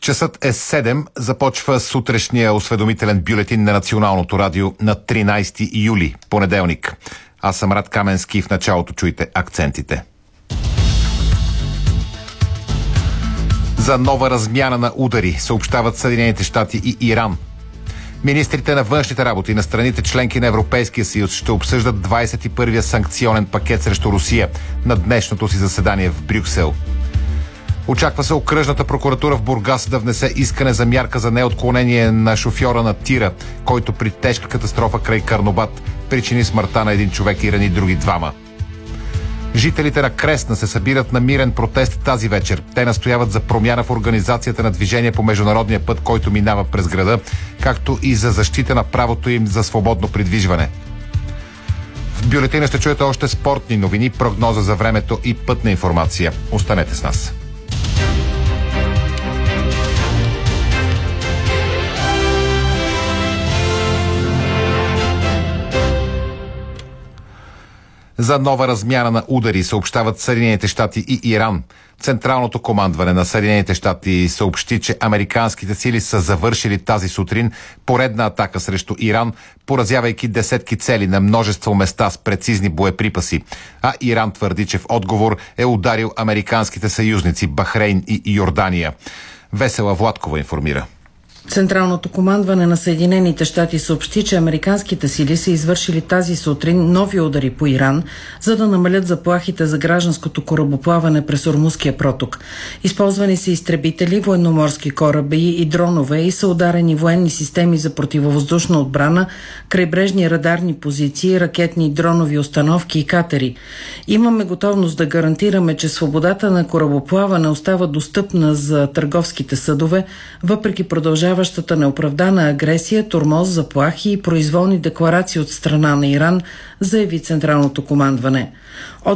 Часът е 7, започва сутрешния осведомителен бюлетин на Националното радио на 13 юли, понеделник. Аз съм Рад Каменски, в началото чуйте акцентите. За нова размяна на удари съобщават Съединените щати и Иран. Министрите на външните работи на страните членки на Европейския съюз ще обсъждат 21-я санкционен пакет срещу Русия на днешното си заседание в Брюксел. Очаква се окръжната прокуратура в Бургас да внесе искане за мярка за неотклонение на шофьора на тира, който при тежка катастрофа край Карнобат причини смъртта на един човек и рани други двама. Жителите на Кресна се събират на мирен протест тази вечер. Те настояват за промяна в организацията на движение по международния път, който минава през града, както и за защита на правото им за свободно придвижване. В бюлетина ще чуете още спортни новини, прогноза за времето и пътна информация. Останете с нас. За нова размяна на удари съобщават Съединените щати и Иран. Централното командване на Съединените щати съобщи, че американските сили са завършили тази сутрин поредна атака срещу Иран, поразявайки десетки цели на множество места с прецизни боеприпаси. А Иран твърди, че в отговор е ударил американските съюзници Бахрейн и Йордания. Весела Владкова информира. Централното командване на Съединените щати съобщи, че американските сили са извършили тази сутрин нови удари по Иран, за да намалят заплахите за гражданското корабоплаване през Ормузския проток. Използвани са изтребители, военноморски кораби и дронове и са ударени военни системи за противовъздушна отбрана, крайбрежни радарни позиции, ракетни и дронови установки и катери. Имаме готовност да гарантираме, че свободата на корабоплаване остава достъпна за търговските съдове, въпреки продължаващата неоправдана агресия, тормоз, заплахи и произволни декларации от страна на Иран, заяви Централното командване.